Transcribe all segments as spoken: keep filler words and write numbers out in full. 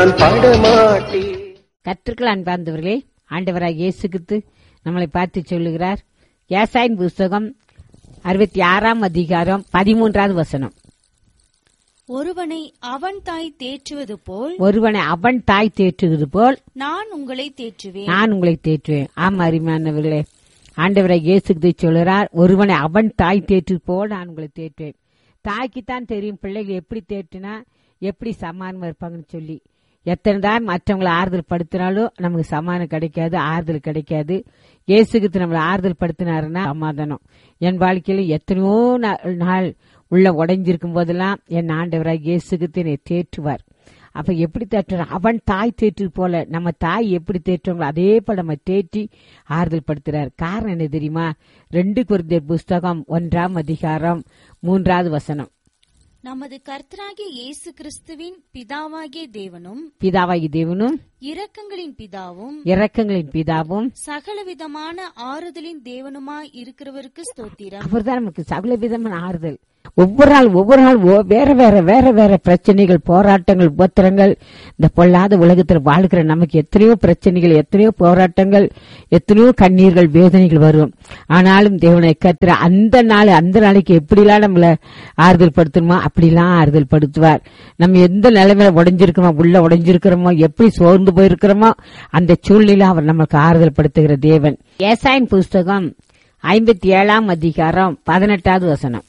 கர்த்தருக்குள் அன்பார்ந்தவர்களே, ஆண்டவராக இயேசு கிறிஸ்து நம்மளை பார்த்து சொல்லுகிறார். ஏசாயின் புஸ்தகம் அறுபத்தி ஆறாம் அதிகாரம் பதிமூன்றாவது வசனம். ஒருவனை அவன் தாய் தேற்றுவது போல் ஒருவனை அவன் தாய் தேற்றுவது போல் நான் உங்களை தேற்றுவேன் நான் உங்களை தேற்றுவேன். ஆமா அருமையானவர்களே, ஆண்டவராக இயேசு கிறிஸ்து சொல்லுகிறார், ஒருவனை அவன் தாய் தேற்றுவது போல் நான் உங்களை தேற்றுவேன். தாய்க்குத்தான் தெரியும் பிள்ளைகள் எப்படி தேற்றினா எப்படி சமாதானமா இருப்பாங்கன்னு சொல்லி. எத்தனை தான் மற்றவங்களை ஆறுதல் படுத்தினாலும் நமக்கு சமாதானம் கிடைக்காது, ஆறுதல் கிடைக்காது. இயேசுக்கு நம்மளை ஆறுதல் படுத்தினாருன்னா சமாதானம். என் வாழ்க்கையில எத்தனையோ நாள் உள்ள உடைஞ்சிருக்கும் போதெல்லாம் என் ஆண்டவராக இயேசுக்கு என்னை தேற்றுவார். அப்ப எப்படி தேற்றுறார்? அவன் தாய் தேற்று போல நம்ம தாய் எப்படி தேற்றுவாங்களோ அதே போல நம்ம தேற்றி ஆறுதல் படுத்துறார். காரணம் என்ன தெரியுமா? ரெண்டு கொரிந்தியர் புஸ்தகம் ஒன்றாம் அதிகாரம் மூன்றாவது வசனம். நமது கர்த்தராகிய இயேசு கிறிஸ்துவின் பிதாவாகிய தேவனும் பிதாவாகிய தேவனும் இரக்கங்களின் பிதாவும் இரக்கங்களின் பிதாவும் சகலவிதமான ஆறுதலின் தேவனுமாய் இருக்கிறவருக்கு ஸ்தோத்திரம். அவர்தான் நமக்கு சகல விதமான ஆறுதல். ஒவ்வொரு நாள் ஒவ்வொரு நாள் வேற வேற வேற வேற பிரச்சனைகள், போராட்டங்கள், உபத்திரங்கள். இந்த பொல்லாத உலகத்தில் வாழ்கிற நமக்கு எத்தனையோ பிரச்சனைகள், எத்தனையோ போராட்டங்கள், எத்தனையோ கண்ணீர்கள், வேதனைகள் வரும். ஆனாலும் தேவனை கர்த்தர் அந்த நாள் அந்த நாளைக்கு எப்படிலாம் நம்மள ஆறுதல் படுத்தணுமோ அப்படிலாம் ஆறுதல் படுத்துவார். நம்ம எந்த நிலைமையில உடைஞ்சிருக்கிறோமோ, உள்ள உடைஞ்சிருக்கிறோமோ, எப்படி சோர்ந்து போயிருக்கிறோமோ அந்த சூழ்நிலை அவர் நமக்கு ஆறுதல் படுத்துகிற தேவன். ஏசாயின் புஸ்தகம் ஐம்பத்தி ஏழாம் அதிகாரம் பதினெட்டாவது வசனம்.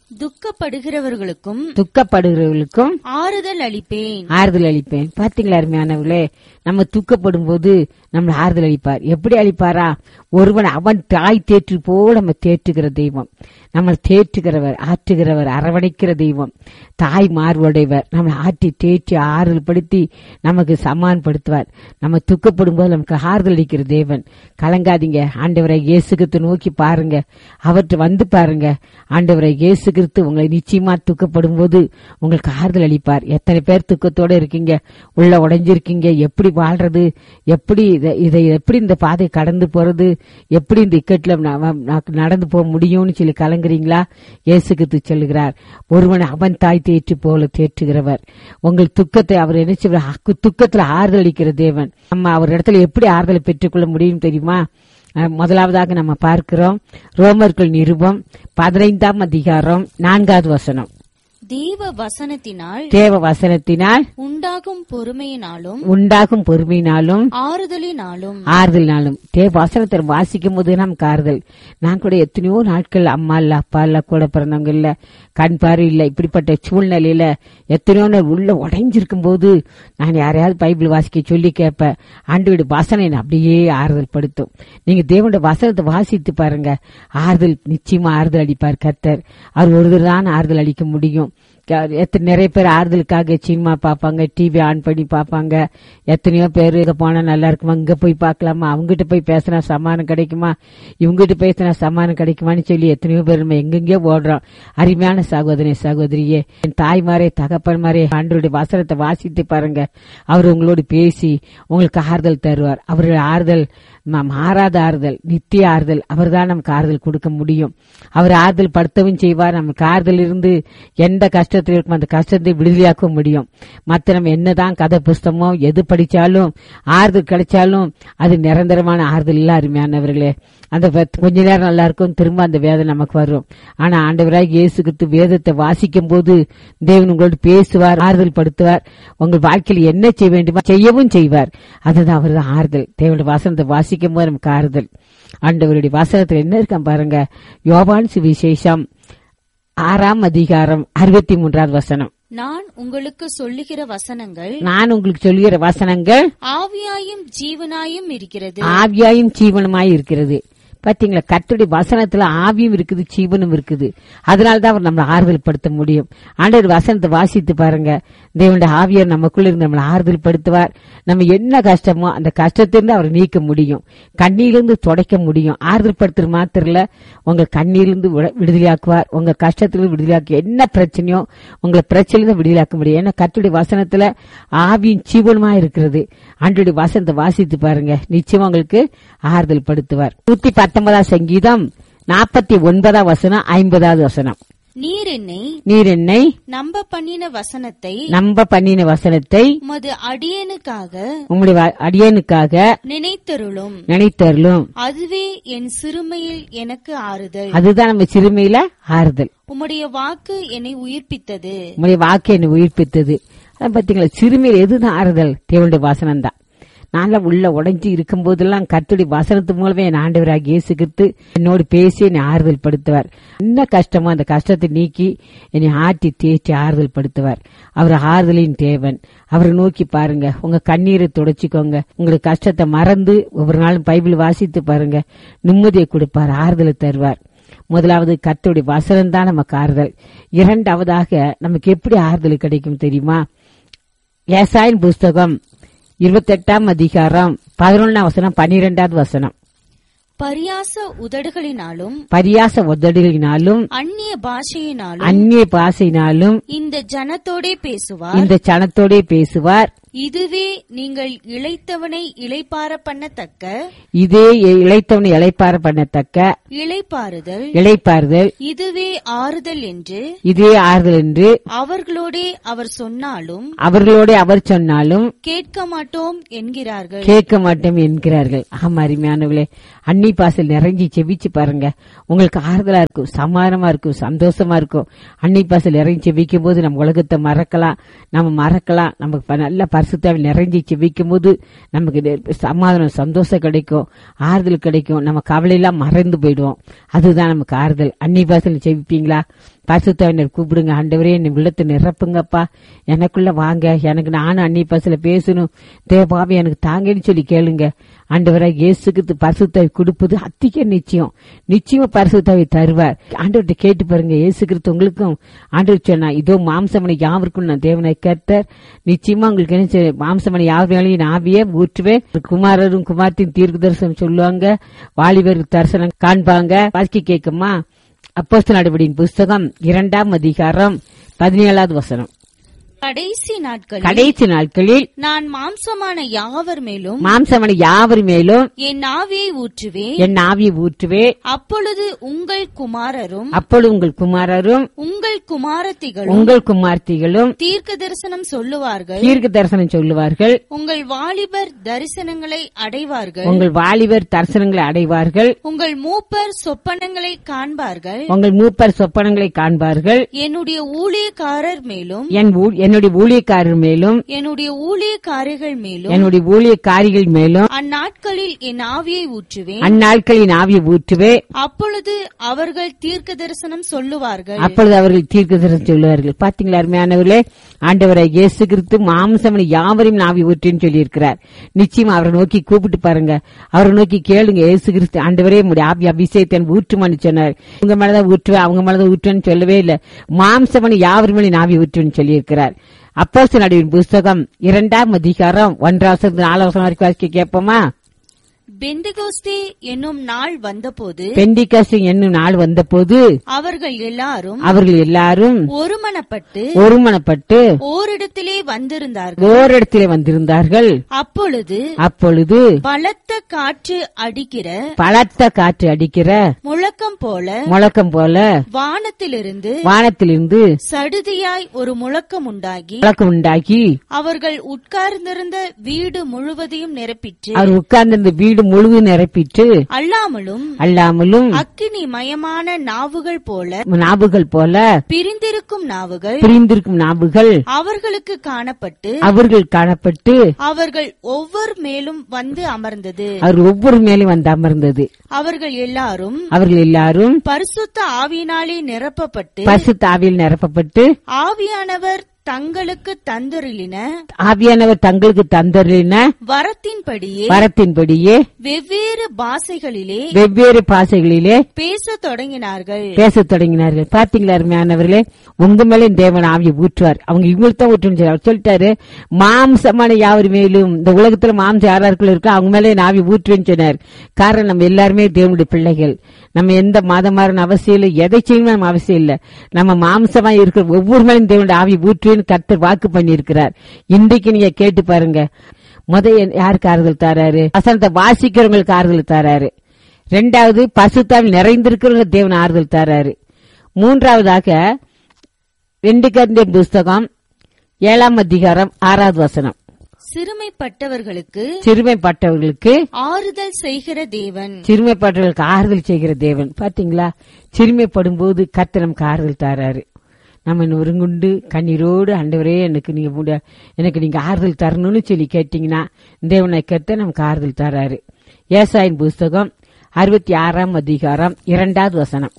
துக்கப்படுகிறவர்களுக்கும் துக்கப்படுகிறவர்களுக்கும் ஆறுதல் அளிப்பேன் ஆறுதல் அளிப்பேன். பாத்தீங்களா அருமையானவர்களே, நம்ம துக்கப்படும் போது நம்மளை ஆறுதல் அளிப்பார். எப்படி அளிப்பாரா? ஒருவன் அவன் தாய் தேற்று போல நம்ம தேற்றுகிற தெய்வம், நம்ம தேற்றுகிறவர், ஆற்றுகிறவர், அரவணைக்கிற தெய்வம், தாய் மார்புடையவர். நம்மளை ஆற்றி தேற்றி ஆறுதல் படுத்தி நமக்கு சமான்படுத்துவார். நம்ம துக்கப்படும் போது நமக்கு ஆறுதல் அளிக்கிற தேவன். கலங்காதீங்க, ஆண்டவரை இயேசு கிறிஸ்து நோக்கி பாருங்க, அவற்றை வந்து பாருங்க. ஆண்டவரை இயேசு கிறிஸ்து உங்களை நிச்சயமா துக்கப்படும் போது உங்களுக்கு ஆறுதல் அளிப்பார். எத்தனை பேர் துக்கத்தோட இருக்கீங்க, உள்ள உடைஞ்சிருக்கீங்க, எப்படி வாழ்றது, எப்படி இதை எப்படி இந்த பாதை கடந்து போறது, எப்படி இந்த இக்கட்ல நடந்து போக முடியும்னு சொல்லி கலங்குறீங்களா? இயேசு கிறிஸ்து சொல்லுகிறார், ஒருவன் அவன் தாய் தேற்று போல தேற்றுகிறவர். உங்கள் துக்கத்தை அவர் என்ன செய்வார்? துக்கத்துல ஆறுதல் அளிக்கிற தேவன். நம்ம அவர் இடத்துல எப்படி ஆறுதலை பெற்றுக்கொள்ள முடியும் தெரியுமா? முதலாவதாக நம்ம பார்க்கிறோம் ரோமர்கள் நிருபம் பதினைந்தாம் அதிகாரம் நான்காவது வசனம். தேவ வசனத்தினால் தேவ வசனத்தினால் உண்டாகும் பொறுமையினாலும் உண்டாகும் பொறுமையினாலும் ஆறுதலினாலும் ஆறுதலினாலும் தேவ வசனத்தை வாசிக்கும் போது நமக்கு ஆறுதல். நான் கூட எத்தனையோ நாட்கள் அம்மா இல்ல, அப்பா இல்ல, கூட பிறந்தவங்க இல்ல, கண் பாரு இல்ல, இப்படிப்பட்ட சூழ்நிலையில எத்தனையோ நாள் உள்ள உடைஞ்சிருக்கும் போது நான் யாரையாவது பைபிள் வாசிக்க சொல்லி கேட்பேன். ஆண்டவருடைய வசனம் அப்படியே ஆறுதல் படுத்தும். நீங்க தேவனுடைய வசனத்தை வாசித்து பாருங்க, ஆறுதல் நிச்சயமா ஆறுதல் அளிப்பார் கர்த்தர். அவர் ஒருவர் தான் ஆறுதல் அளிக்க முடியும். நிறைய பேர் ஆறுதலுக்காக சினிமா பாப்பாங்க, டிவி ஆன் பண்ணி பாப்பாங்க. எத்தனையோ பேர் இங்க போனா நல்லா இருக்குமா, இங்க போய் பாக்கலாமா, அவங்ககிட்ட போய் பேசினா சமாதானம் கிடைக்குமா, இவங்ககிட்ட பேசினா சமாதானம் கிடைக்குமான்னு சொல்லி எத்தனையோ பேர் நம்ம எங்கெங்கயோ ஓடுறோம். அருமையான சகோதரி சகோதரியே, என் தாய்மாரே தகப்பன்மாரே, ஆண்டவருடைய வசனத்தை வாசித்து பாருங்க. அவர் உங்களோடு பேசி உங்களுக்கு ஆறுதல் தருவார். அவருடைய ஆறுதல் மாறாத ஆறுதல், நித்திய ஆறுதல். அவர் தான் நமக்கு ஆறுதல் கொடுக்க முடியும். அவர் ஆறுதல் படுத்தவும் செய்வார். நமக்கு ஆறுதல் இருந்து எந்த கஷ்டத்தில் இருக்கும் அந்த கஷ்டத்தை விடுதலையாக்க முடியும். மற்ற நம்ம என்னதான் கதை புஸ்தகமோ எது படிச்சாலும் ஆறுதல் கிடைச்சாலும் அது நிரந்தரமான ஆறுதல் இல்ல. அருமையானவர்களே, அந்த கொஞ்ச நேரம் நல்லா இருக்கும், திரும்ப அந்த வேதனை நமக்கு வரும். ஆனா ஆண்டவராக இயேசு கிறிஸ்து வேதத்தை வாசிக்கும் போது தேவன் உங்களோடு பேசுவார், ஆறுதல் படுத்துவார். உங்கள் வாழ்க்கையில் என்ன செய்ய வேண்டுமா செய்யவும் செய்வார். அதுதான் அவர் தான் ஆறுதல். தேவனுடைய வசனத்தை வாசிக்கும் போது நமக்கு ஆறுதல். ஆண்டவருடைய வசனத்தில் என்ன இருக்க பாருங்க. யோவான் சுவிசேஷம் ஆறாம் அதிகாரம் அறுபத்தி மூன்றாவது வசனம். நான் உங்களுக்கு சொல்லுகிற வசனங்கள் நான் உங்களுக்கு சொல்லுகிற வசனங்கள் ஆவியாயும் ஜீவனாயும் இருக்கிறது ஆவியாயும் ஜீவனுமாய் இருக்கிறது. பாத்தீங்களா, கர்த்தருடைய வசனத்துல ஆவியும் இருக்குது, ஜீவனும் இருக்குது. அதனாலதான் அவர் நம்மளை ஆறுதல் படுத்த முடியும். ஆண்டவர் வசனத்தை வாசித்து பாருங்க, தேவனுடைய ஆவியார் நமக்குள்ள இருந்து நம்மளை ஆறுதல் படுத்துவார். நம்ம என்ன கஷ்டமோ அந்த கஷ்டத்திலிருந்து அவர் நீக்க முடியும், கண்ணீரிலிருந்து துடைக்க முடியும். ஆறுதல் படுத்துற மாத்திரல உங்க கண்ணீரிலிருந்து விடுதலையாக்குவார், உங்க கஷ்டத்திலிருந்து விடுதலையாக்கு. என்ன பிரச்சனையோ உங்களை பிரச்சனையிலிருந்து விடுதலையாக்க முடியும். ஏன்னா கர்த்தருடைய வசனத்துல ஆவியும் ஜீவனுமா இருக்கிறது. ஆண்டவருடைய வசனத்தை வாசித்து பாருங்க, நிச்சயமா உங்களுக்கு ஆறுதல் படுத்துவார். நூத்தி பத்தொன்பதாம் சங்கீதம் நாற்பத்தி ஒன்பதாம் வசனம் ஐம்பதாவது வசனம். நீர் என்னை நீர் என்னை நம்ப பண்ணின வசனத்தை நம்ப பண்ணின வசனத்தை உமது அடியேனுக்காக உம்முடைய அடியேனுக்காக நினைத்தருளும் நினைத்தருளும். அதுவே என் சிறுமையில் எனக்கு ஆறுதல். அதுதான் நம்ம சிறுமையில ஆறுதல். உம்முடைய வாக்கு என்னை உயிர்ப்பித்தது. உம்முடைய வாக்கு என்னை உயிர்ப்பித்தது. அதான் பாத்தீங்களா, சிறுமையில் எதுதான் ஆறுதல்? தேவனுடைய வசனம் தான். நான்லாம் உள்ள உடைஞ்சு இருக்கும் போதெல்லாம் கர்த்தருடைய வசனத்து மூலமே என் ஆண்டவராக இயேசு கிறிஸ்து என்னோடு பேசி என்னை ஆறுதல் படுத்துவார். என்ன கஷ்டமோ அந்த கஷ்டத்தை நீக்கி என்னை ஆட்டி தேய்ச்சி ஆறுதல் படுத்துவார். அவர் ஆறுதலின் தேவன். அவரை நோக்கி பாருங்க, உங்க கண்ணீரை துடைச்சிக்கோங்க. உங்களுக்கு கஷ்டத்தை மறந்து ஒவ்வொரு நாளும் பைபிள் வாசித்து பாருங்க, நிம்மதியை கொடுப்பார், ஆறுதலை தருவார். முதலாவது கர்த்தருடைய வசனம் தான் நமக்கு ஆறுதல். இரண்டாவதாக நமக்கு எப்படி ஆறுதல் கிடைக்கும் தெரியுமா? ஏசாயின் புஸ்தகம் இருபத்தி எட்டாம் அதிகாரம் பதினொன்னாம் வசனம் பனிரெண்டாவது வசனம். பரியாச உதடுகளினாலும் பரியாச உதடுகளினாலும் அந்நிய பாஷையினாலும் அந்நிய பாஷையினாலும் இந்த ஜனத்தோடே பேசுவார். இந்த ஜனத்தோடே பேசுவார். இதுவே நீங்கள் இளைத்தவனை இளைப்பார பண்ணத்தக்க இதே இளைத்தவனை இளைப்பார பண்ணத்தக்க இளைப்பாறுதல் இளைப்பாறுதல் இதுவே ஆறுதல் என்று இதே ஆறுதல் என்று அவர்களோடே அவர் சொன்னாலும் அவர்களோட அவர் சொன்னாலும் கேட்க மாட்டோம் என்கிறார்கள். கேட்க மாட்டோம் என்கிறார்கள். ஆமா, அருமையானவர்களே, அன்னி பாசல் நிறைஞ்சி செவிச்சு பாருங்க, உங்களுக்கு ஆறுதலா இருக்கும், சமாதானமா இருக்கும், சந்தோஷமா இருக்கும். அன்னி பாசல் நிறைஞ்சி செவிக்கும் போது நம்ம உலகத்தை மறக்கலாம், நம்ம மறக்கலாம். நமக்கு நல்ல பரிசுத்தாவில் நிறைஞ்சி செவிக்கும் போது நமக்கு சமாதானம், சந்தோஷம் கிடைக்கும், ஆறுதல் கிடைக்கும். நம்ம கவலையெல்லாம் மறைந்து போயிடுவோம். அதுதான் நமக்கு ஆறுதல். அன்னி பாசல் செவிப்பீங்களா? பரிசுத்தாவினர் கூப்பிடுங்க, ஆண்டவரே என் உள்ளத்தை நிரப்புங்கப்பா, எனக்குள்ள வாங்க, எனக்கு நானும் அன்னி பாசல பேசணும், தேவாவே எனக்கு தாங்கன்னு சொல்லி கேளுங்க. ஆண்டவராக இயேசுக்கு பரிசுத்தாவி கொடுப்பது அத்திக்க நிச்சயம். நிச்சயமா பரிசுத்தாவி தருவார். ஆண்டவர்கிட்ட கேட்டு பாருங்க. இயேசு கிறிஸ்து உங்களுக்கும் ஆண்டவர் சொன்னா, இதோ மாம்சமனை யாவருக்கும் நான் தேவனை கர்த்தர், நிச்சயமா உங்களுக்கு என்ன செய்ய, மாம்சமனை யார் வேலையும் ஆவியே ஊற்றுவேன். குமாரரும் குமார்த்தின் தீர்க்க தரிசனம் சொல்லுவாங்க, வாலிபர் தரிசனம் காண்பாங்க. வாசிக்க கேட்குமா? அப்போஸ்தலர் நடவடிக்கையின் புஸ்தகம் இரண்டாம் அதிகாரம் பதினேழாவது வசனம். கடைசி நாட்களில் கடைசி நாட்களில் நான் மாம்சமான யாவர் மேலும் மாம்சமான யாவர் மேலும் என் ஆவியை ஊற்றுவேன் என் ஆவியை ஊற்றுவே. அப்பொழுது உங்கள் குமாரரும் அப்பொழுது உங்கள் குமாரரும் உங்கள் குமாரத்திகளும் உங்கள் குமார்த்திகளும் தீர்க்க தரிசனம் சொல்லுவார்கள். தீர்க்க தரிசனம் சொல்லுவார்கள். உங்கள் வாலிபர் தரிசனங்களை அடைவார்கள். உங்கள் வாலிபர் தரிசனங்களை அடைவார்கள். உங்கள் மூப்பர் சொப்பனங்களை காண்பார்கள். உங்கள் மூப்பர் சொப்பனங்களை காண்பார்கள். என்னுடைய ஊழியக்காரர் மேலும் என் ஊ- என்னுடைய ஊழியக்காரர் மேலும் என்னுடைய ஊழியக்காரிகள் மேலும் என்னுடைய ஊழியக்காரிகள் மேலும் அந்நாட்களில் என் ஆவியை ஊற்றுவேன். அந்நாட்களின் ஆவியை ஊற்றுவே. அப்பொழுது அவர்கள் தீர்க்க தரிசனம் சொல்லுவார்கள். அப்பொழுது அவர்கள் தீர்க்க தரிசனம் சொல்லுவார்கள். பாத்தீங்களா அருமையானவர்களே, ஆண்டவரை இயேசு கிறிஸ்து மாம்சமனை யாவரையும் ஆவி ஊற்றுன்னு சொல்லி இருக்கிறார். நிச்சயமா அவரை நோக்கி கூப்பிட்டு பாருங்க, அவரை நோக்கி கேளுங்க. இயேசு கிறிஸ்து ஆண்டவரே உடைய ஆவி அபிஷேகத்தை ஊற்றுமான்னு சொன்னார். உங்க மேலதான் ஊற்றுவேன், அவங்க மேலதான் ஊற்றுவேன்னு சொல்லவே இல்லை. மாம்சமனை யாவரும் ஆவி ஊற்றுன்னு சொல்லி இருக்கிறார். அப்போஸ்தலர் நடவடிக்கையின் புஸ்தகம் இரண்டாம் அதிகாரம் ஒன்றாவது நாலாவது வரைக்கும் வாசிக்க கேட்போமா? பெந்தெகோஸ்தே என்னும் நாள் வந்தபோது பெண்டிகஸ்து என்னும் நாள் வந்தபோது அவர்கள் எல்லாரும் அவர்கள் எல்லாரும் ஒருமனப்பட்டு ஒருமனப்பட்டு ஓரிடத்திலே வந்திருந்தார்கள். ஓரிடத்திலே வந்திருந்தார்கள். அப்பொழுது அப்பொழுது பலத்த காற்று அடிக்கிற பலத்த காற்று அடிக்கிற முழக்கம் போல முழக்கம் போல வானத்திலிருந்து வானத்திலிருந்து சடுதியாய் ஒரு முழக்கம் உண்டாகி முழக்கம் உண்டாகி அவர்கள் உட்கார்ந்திருந்த வீடு முழுவதையும் நிரப்பிற்று. அவர் உட்கார்ந்திருந்த வீடு முழுவதும் நிரப்பிட்டு அல்லாமலும் அல்லாமலும் அக்கினி மயமான நாவுகள் போல நாவுகள் போல பிரிந்திருக்கும் நாவுகள் பிரிந்திருக்கும் நாவுகள் அவர்களுக்கு காணப்பட்டு அவர்கள் காணப்பட்டு அவர்கள் ஒவ்வொரு மேலும் வந்து அமர்ந்தது. அவர் ஒவ்வொரு மேலும் வந்து அமர்ந்தது. அவர்கள் எல்லாரும் அவர்கள் எல்லாரும் பரிசுத்த ஆவியினாலே நிரப்பப்பட்டு பரிசுத்த ஆவியில் நிரப்பப்பட்டு ஆவியானவர் தங்களுக்கு தந்தருளின ஆவியானவர் தங்களுக்கு தந்தருளின வரத்தின்படியே வரத்தின்படியே வெவ்வேறு பாஷைகளிலே வெவ்வேறு பாஷைகளிலே பேசத் தொடங்கினார்கள். பேசத் தொடங்கினார்கள். பாத்தீங்களா அருமையானவர்களே, உங்க மேலே தேவன் ஆவியை ஊற்றுவார். அவங்க இவங்களுக்கு தான் ஊற்றுன்னு அவர் சொல்லிட்டாரு. மாம்சமான யாவர் மேலும் இந்த உலகத்துல மாம்சம் யாராருக்குள்ள இருக்கோ அவங்க மேலே ஆவி ஊற்றுவேன்னு சொன்னார். காரணம் நம்ம எல்லாருமே தேவனுடைய பிள்ளைகள். நம்ம எந்த மாதமாரின் அவசியம் இல்லை, எதை செய்யணும் நம்ம அவசியம் இல்லை. நம்ம மாம்சமா இருக்கிற ஒவ்வொரு மேலும் தேவனுடைய ஆவி ஊற்றுவேன்னு கர்த்தர் வாக்கு பண்ணி இருக்கிறார். இன்றைக்கு நீங்க கேட்டு பாருங்க. முத யாருக்கு ஆறுதல் தராரு? வசனத்தை வாசிக்கிறவங்களுக்கு ஆறுதல் தராரு. ரெண்டாவது பரிசுத்தாவில் நிறைந்திருக்கிறவங்க தேவன் ஆறுதல் தராரு. மூன்றாவதாக ரெண்டு கொரிந்தியர் புஸ்தகம் ஏழாம் அதிகாரம் ஆறாவது வசனம். சிறுமைப்பட்டவர்களுக்கு சிறுமைப்பட்டவர்களுக்கு ஆறுதல் செய்கிற தேவன். சிறுமைப்பட்டவர்களுக்கு ஆறுதல் செய்கிற தேவன். பாத்தீங்களா, சிறுமைப்படும் போது கர்த்தர் நமக்கு ஆறுதல் தராரு. நம்ம நொறுங்குண்டு கண்ணீரோடு, ஆண்டவரே எனக்கு நீங்க முட- எனக்கு நீங்க ஆறுதல் தரணும்னு சொல்லி கேட்டீங்கன்னா தேவனை கர்த்தர் நமக்கு ஆறுதல் தராரு. ஏசாயின் புஸ்தகம் அறுபத்தி ஆறாம் அதிகாரம் இரண்டாவது வசனம்.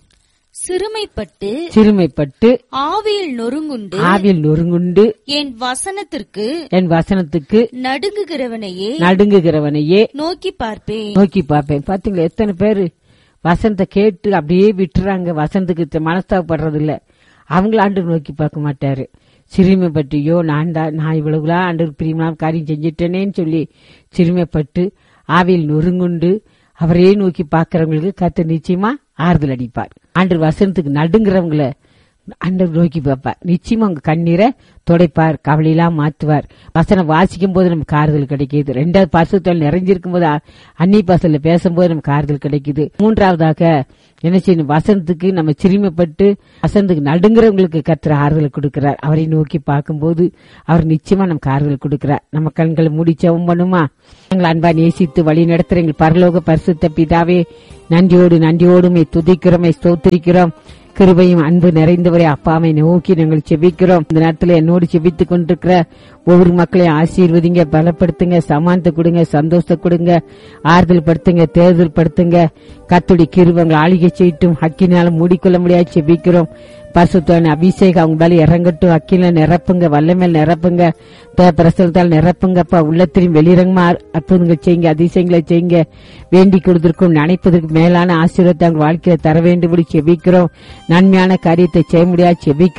சிறுமைப்பட்டு சிறுமைப்பட்டு ஆவியில் நொறுங்குண்டு ஆவியில் நொறுங்குண்டு என் வசனத்திற்கு என் வசனத்துக்கு நடுங்குகிறவனையே நடுங்குகிறவனையே நோக்கி பார்ப்பேன். நோக்கி பார்ப்பேன். பாத்தீங்களா, எத்தனை பேரு வசனத்தை கேட்டு அப்படியே விட்டுறாங்க, வசனத்துக்கு மனஸ்தாபப்படுறது இல்ல. அவங்கள ஆண்டு நோக்கி பார்க்க மாட்டாரு. சிறுமைப்பட்டியோ நான் தான் நான் இவ்வளவுலாம் ஆண்டு பிரியமான காரியம் செஞ்சிட்டேனேன்னு சொல்லி சிறுமைப்பட்டு ஆவியில் நொறுங்குண்டு அவரையே நோக்கி பார்க்கிறவங்களுக்கு கர்த்தர் நிச்சயமா ஆறுதல் அடிப்பார். ஆண்டு வசனத்துக்கு நடுங்கிறவங்கள ஆண்டவர் நோக்கி பார்ப்பார். நிச்சயமா உங்க கண்ணீரை துடைப்பார், கவலையெல்லாம் மாற்றுவார். வசனம் வாசிக்கும் போது நமக்கு ஆறுதல் கிடைக்குது. ரெண்டாவது பரிசுத்தல் நிறைஞ்சிருக்கும் போது அன்னி பாசல்ல பேசும்போது நமக்கு ஆறுதல் கிடைக்குது. மூன்றாவதாக என்ன செய்யணும், வசனத்துக்கு நம்ம சிறுமைப்பட்டு வசனத்துக்கு நடுங்கிறவங்களுக்கு கர்த்தர் ஆறுதல் கொடுக்கிறார். அவரை நோக்கி பார்க்கும்போது அவர் நிச்சயமா நமக்கு ஆறுதல் கொடுக்கிறார். நம்ம கண்களை மூடி ஜெபம் பண்ணுமா? எங்களை அன்பா நேசித்து வழி நடத்துற எங்கள் பரலோக பரிசுத்த பிதாவே, நன்றியோடு நன்றியோடுமே துதிக்கிறோமே ஸ்தோத்திரிக்கிறோம். கிருபையும் அன்பு நிறைந்தவரே, அப்பாவை நோக்கி நாங்கள் செபிக்கிறோம். இந்த நேரத்தில் என்னோடு செபித்துக் கொண்டிருக்கிற ஒவ்வொரு மக்களையும் ஆசீர்வதிங்க, பலப்படுத்துங்க, சமானத்தை கொடுங்க, சந்தோஷத்தை கொடுங்க, ஆறுதல் படுத்துங்க, தேர்தல் படுத்துங்க. கர்த்தருடைய கிருபை ஆளிகை செய்யட்டும். அக்கினால மூடிக்கொள்ள முடியாது செபிக்கிறோம். பரிசுத்தவான் அபிஷேகம் அவங்க மேல இறங்கட்டும். அக்கில நிரப்புங்க, வல்லமேல் நிரப்புங்க, பிரசனத்தால் நிரப்புங்கப்பா. உள்ளத்திலும் வெளிரங்கமா அற்புதங்கள் செய்யுங்க, அதிசயங்களை செய்யுங்க. வேண்டிக் கொடுத்திருக்கும் நினைப்பதற்கு மேலான ஆசீர்வாதத்தை அவங்க வாழ்க்கையில தர வேண்டும் செபிக்கிறோம். நன்மையான காரியத்தை செய்ய முடியாது செபிக்கிறோம்.